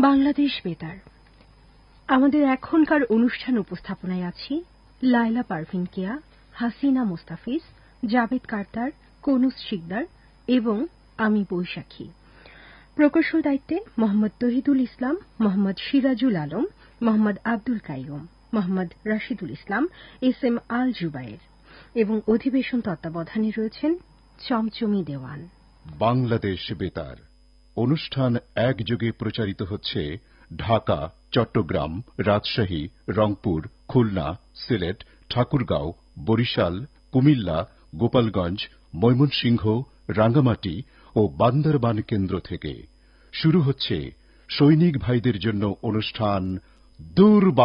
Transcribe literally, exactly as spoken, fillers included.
বাংলাদেশ বেতার। আমাদের এখনকার অনুষ্ঠান উপস্থাপনায় আছি লায়লা পারভিন কেয়া, হাসিনা মোস্তাফিজ, জাবেদ কারদার, কনুস শিকদার এবং আমি বৈশাখী। প্রকৌশল দায়িত্বে মোহাম্মদ তহিদুল ইসলাম, মোহাম্মদ সিরাজুল আলম, মোহাম্মদ আব্দুল কাইয়ুম, মোহাম্মদ রাশিদুল ইসলাম, এস এম আল জুবায়ের এবং অধিবেশন তত্ত্বাবধানে রয়েছেন চমচমি দেওয়ান। বাংলাদেশ বেতার অনুষ্ঠান একযোগে প্রচারিত হচ্ছে ঢাকা, চট্টগ্রাম, রাজশাহী, রংপুর, খুলনা, সিলেট, ঠাকুরগাঁও, বরিশাল, কুমিল্লা, গোপালগঞ্জ, ময়মনসিংহ, রাঙ্গামাটি ও বান্দরবান কেন্দ্র থেকে। শুরু হচ্ছে সৈনিক ভাইদের জন্য অনুষ্ঠান দূর